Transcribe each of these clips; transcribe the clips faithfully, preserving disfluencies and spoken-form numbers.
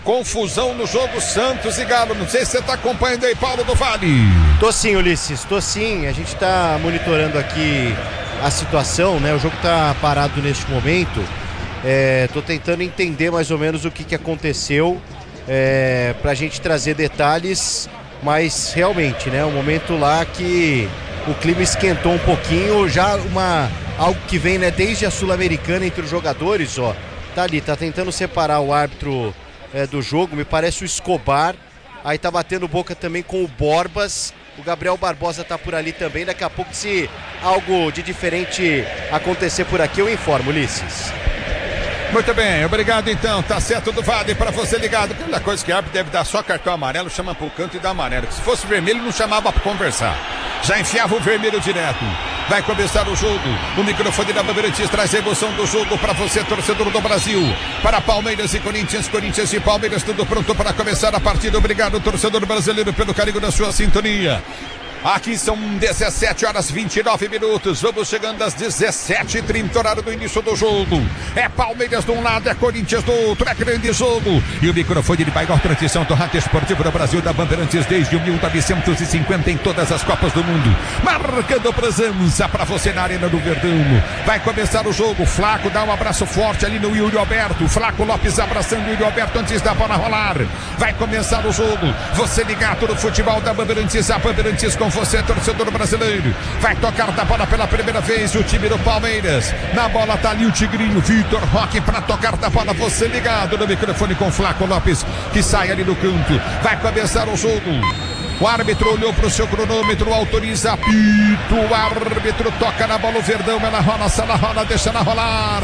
confusão no jogo Santos e Galo. Não sei se você está acompanhando aí, Paulo do Vale. Tô sim, Ulisses, tô sim. A gente está monitorando aqui a situação, né? O jogo tá parado neste momento. É, tô tentando entender mais ou menos o que, que aconteceu, é, pra gente trazer detalhes, mas realmente, né? Um momento lá que o clima esquentou um pouquinho, já uma, algo que vem, né, desde a Sul-Americana entre os jogadores, ó. Tá ali, tá tentando separar o árbitro é, do jogo, me parece o Escobar, aí tá batendo boca também com o Borbas, o Gabriel Barbosa tá por ali também, daqui a pouco se algo de diferente acontecer por aqui eu informo, Ulisses. Muito bem, obrigado então, tá certo do Vale pra você ligado. Primeira coisa que árbitro deve dar só cartão amarelo, chama pro canto e dá amarelo. Se fosse vermelho não chamava pra conversar, já enfiava o vermelho direto. Vai começar o jogo, o microfone da Bandeirantes traz a emoção do jogo pra você, torcedor do Brasil. Para Palmeiras e Corinthians, Corinthians e Palmeiras, tudo pronto para começar a partida. Obrigado, torcedor brasileiro, pelo carinho da sua sintonia. Aqui são dezessete horas e vinte e nove minutos. Vamos chegando às dezessete e trinta, horário do início do jogo. É Palmeiras de um lado, é Corinthians do outro. É grande jogo. E o microfone de maior transmissão do Rádio Esportivo do Brasil, da Bandeirantes, desde mil novecentos e cinquenta em todas as Copas do Mundo. Marcando presença para você na Arena do Verdão. Vai começar o jogo. Flaco dá um abraço forte ali no Yuri Alberto. Flaco Lopes abraçando o Yuri Alberto antes da bola rolar. Vai começar o jogo. Você ligado no futebol da Bandeirantes, a Bandeirantes com você, torcedor brasileiro. Vai tocar da bola pela primeira vez o time do Palmeiras. Na bola tá ali o Tigrinho, Vitor Roque para tocar da bola. Você ligado no microfone com Flaco Lopes, que sai ali no canto. Vai começar o jogo. O árbitro olhou para o seu cronômetro, autoriza, apito. O árbitro toca na bola, o Verdão, ela rola, se ela rola, deixa ela rolar.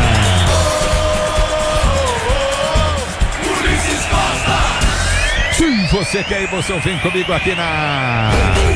Se você quer emoção, vem comigo aqui na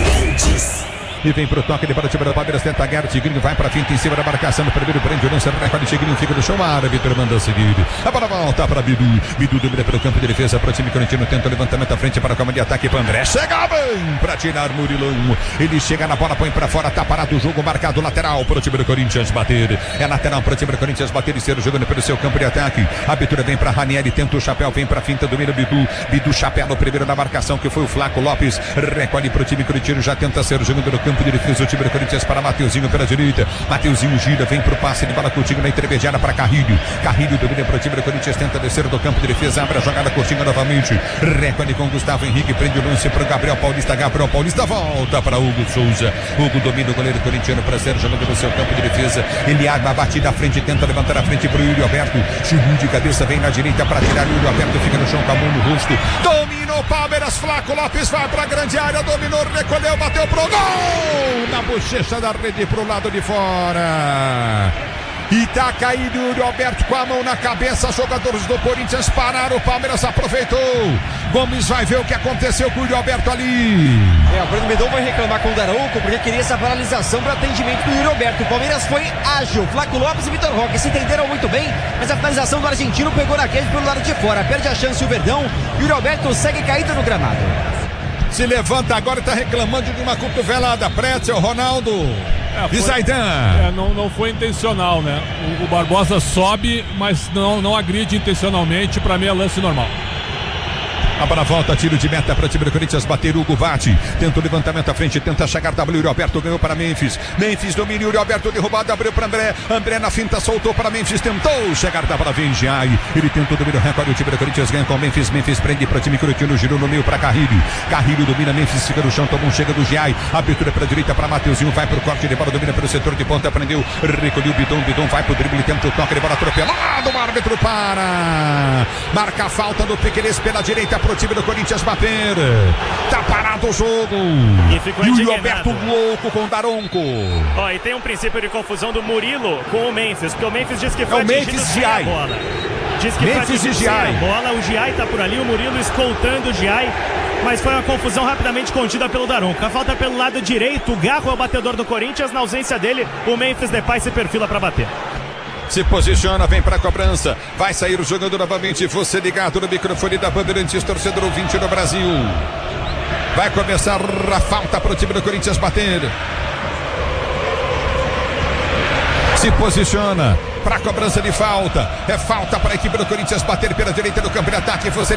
e vem pro toque de bola, time do Palmeiras, tenta ganhar, o Tigrinho vai pra finta em cima da marcação, no primeiro prende o lance, recorde, Tigrinho fica no chão, o árbitro manda seguir, a bola volta pra Bidu, Bidu domina pelo campo de defesa, pro time corinthiano, tenta o levantamento à frente para o campo de ataque, para André, chega bem pra tirar Murilão, ele chega na bola, põe pra fora, tá parado o jogo, marcado lateral pro time do Corinthians bater, é lateral pro time do Corinthians bater e ser jogando pelo seu campo de ataque, a abertura vem pra Ranieri, tenta o chapéu, vem pra finta, domina Bidu, Bidu chapéu no primeiro da marcação, que foi o Flaco Lopes, recolhe pro time corintiano, já tenta ser jogando no campo de defesa, o time do Corinthians para Mateuzinho pela direita, Mateuzinho gira, vem pro passe de bola curtinho na intermediária para Carrilho, Carrilho domina pro time do Corinthians, tenta descer do campo de defesa, abre a jogada curtinha novamente, recolhe com Gustavo Henrique, prende o lance pro Gabriel Paulista, Gabriel Paulista volta para Hugo Souza, Hugo domina o goleiro corintiano para ser jogando no seu campo de defesa, ele água, bate da frente, tenta levantar a frente pro Yuri Alberto, Chiru de cabeça, vem na direita para tirar Yuri Alberto, fica no chão com a mão no rosto, dominou Palmeiras, Flaco Lopes vai pra grande área, dominou, recolheu, bateu pro gol! Na bochecha da rede pro lado de fora. E tá caído o Yuri Alberto com a mão na cabeça. Jogadores do Corinthians pararam. O Palmeiras aproveitou. Gomes vai ver o que aconteceu com o Yuri Alberto ali. É, o Bruno Medon vai reclamar com o Daronco porque queria essa paralisação para atendimento do Yuri Alberto. O Palmeiras foi ágil. Flaco Lopes e Vitor Roque se entenderam muito bem, mas a finalização do argentino pegou na rede pelo lado de fora. Perde a chance o Verdão. Yuri Alberto segue caído no gramado. Se levanta agora e tá reclamando de uma cotovelada. Pretzel, Ronaldo é, e Zaidan. É, não, não foi intencional, né? O, o Barbosa sobe, mas não, não agride intencionalmente. Pra mim é lance normal. A bola volta, tiro de meta para o time do Corinthians bater, Hugo bate, tenta o levantamento à frente, tenta chegar W, Yuri Alberto ganhou para Memphis, Memphis domina, Yuri Alberto derrubado, abriu para André, André na finta, soltou para Memphis, tentou chegar da bola, vem Giai, ele tentou dominar o recorde, o time do Corinthians ganha com Memphis, Memphis prende para o time corintiano, girou no meio para Carrilho, Carrilho domina, Memphis fica no chão, toma um chega do Giai, abertura para a direita para Mateuzinho, vai para o corte de bola, domina pelo setor de ponta, prendeu, recolheu o Bidon, Bidon vai para o drible, tenta o toque de bola atropelado, o árbitro para, marca a falta do Piqueires pela direita pro time do Corinthians bater. Tá parado o jogo. E ficou e o indignado. Roberto louco com o Daronco. Ó, e tem um princípio de confusão do Murilo com o Memphis, porque o Memphis diz que foi é o atingido sem a bola. Diz que Memphis foi atingido e Giai. sem a bola. O Giai tá por ali, o Murilo escoltando o Giai. Mas foi uma confusão rapidamente contida pelo Daronco. A falta pelo lado direito, o Garro é o batedor do Corinthians. Na ausência dele, o Memphis Depay se perfila para bater. Se posiciona, vem pra cobrança. Vai sair o jogador novamente. Você ligado no microfone da Bandeirantes, torcedor ouvinte do Brasil. Vai começar a falta para o time do Corinthians bater. Se posiciona para a cobrança de falta. É falta para a equipe do Corinthians bater pela direita do campo de ataque. Você